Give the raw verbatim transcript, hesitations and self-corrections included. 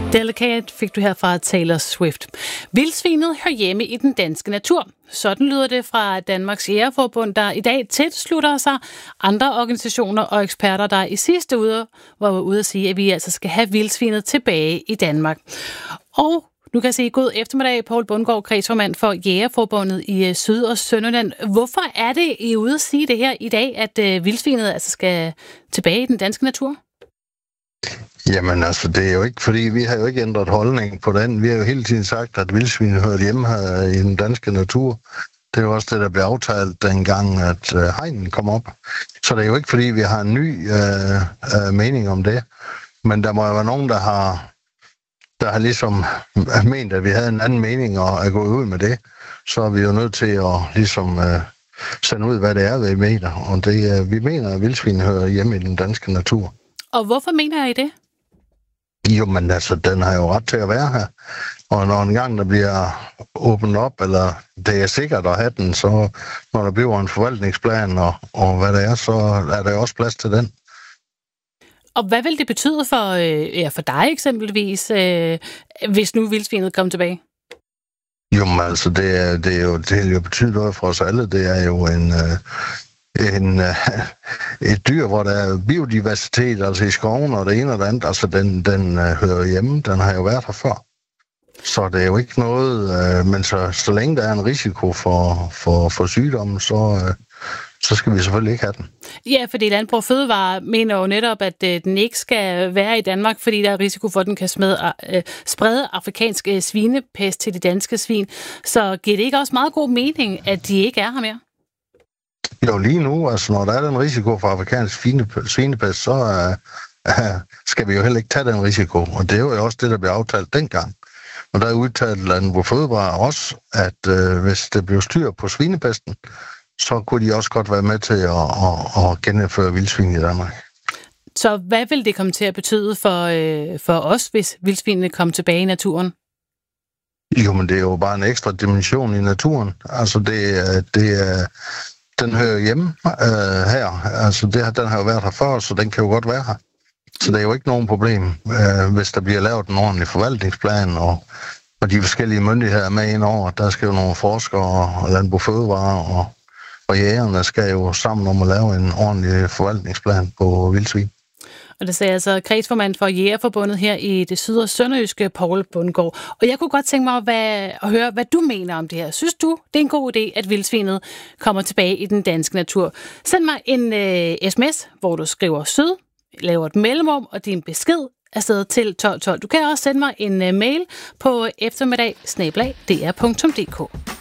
Delicate fik du her fra Taylor Swift. Vildsvinet hører hjemme i den danske natur. Sådan lyder det fra Danmarks Jægerforbund, der i dag tilslutter sig andre organisationer og eksperter, der i sidste uge var ude at sige, at vi altså skal have vildsvinet tilbage i Danmark. Og nu kan jeg sige god eftermiddag, Poul Bundgaard, kredsformand for Jægerforbundet i Syd- og Sønderjylland. Hvorfor er det, I er ude at sige det her i dag, at vildsvinet altså skal tilbage i den danske natur? Jamen altså, det er jo ikke, fordi vi har jo ikke ændret holdning på den. Vi har jo hele tiden sagt, at vildsvinet hører hjemme her i den danske natur. Det er jo også det, der blev aftalt dengang, at øh, hegnen kom op. Så det er jo ikke, fordi vi har en ny øh, øh, mening om det. Men der må jo være nogen, der har, der har ligesom ment, at vi havde en anden mening og er gået ud med det. Så er vi jo nødt til at ligesom øh, sende ud, hvad det er, vi mener. Og det, øh, vi mener, at vildsvinet hører hjemme i den danske natur. Og hvorfor mener I det? Jo, men altså, den har jo ret til at være her. Og når en gang der bliver åbnet op, eller det er sikkert at have den, så når der bliver en forvaltningsplan og, og hvad det er, så er der også plads til den. Og hvad vil det betyde for, øh, ja, for dig eksempelvis, øh, hvis nu vildsvinet kommer tilbage? Jo, men altså, det er, det er jo, det er jo betydet noget for os alle. Det er jo en... Øh, En, et dyr, hvor der er biodiversitet, altså i skoven og det ene og det andet, altså den, den uh, hører hjemme, den har jo været her før. Så det er jo ikke noget, uh, men så, så længe der er en risiko for, for, for sygdommen, så, uh, så skal vi selvfølgelig ikke have den. Ja, fordi Landbrug Fødevare mener jo netop, at uh, den ikke skal være i Danmark, fordi der er risiko for, at den kan smede, uh, sprede afrikansk uh, svinepest til de danske svin. Så giver det ikke også meget god mening, at de ikke er her mere? Jo, lige nu, altså når der er den risiko for afrikansk svinepest, så uh, uh, skal vi jo heller ikke tage den risiko. Og det er jo også det, der blev aftalt dengang. Og der udtalte Landbrug Fødevare også, at uh, hvis det blev styr på svinepesten, så kunne de også godt være med til at, at, at gennemføre vildsvin i Danmark. Så hvad vil det komme til at betyde for, øh, for os, hvis vildsvinene kommer tilbage i naturen? Jo, men det er jo bare en ekstra dimension i naturen. Altså det, det er... Den hører hjemme øh, her. Altså, det, den har jo været her før, så den kan jo godt være her. Så det er jo ikke nogen problem, øh, hvis der bliver lavet en ordentlig forvaltningsplan, og, og de forskellige myndigheder er med ind over. Der skal jo nogle forskere og Landbrug Fødevare, og, og jægerne skal jo sammen om at lave en ordentlig forvaltningsplan på vildsvin. Og det sagde altså kredsformand for Jægerforbundet her i det syd- og sønderjyske, Poul Bundgaard. Og jeg kunne godt tænke mig at, hvad, at høre, hvad du mener om det her. Synes du, det er en god idé, at vildsvinet kommer tilbage i den danske natur? Send mig en øh, sms, hvor du skriver sød, laver et mellemrum og din besked afsted til tolv tolv. Du kan også sende mig en øh, mail på eftermiddag snabel-a d r punktum d k.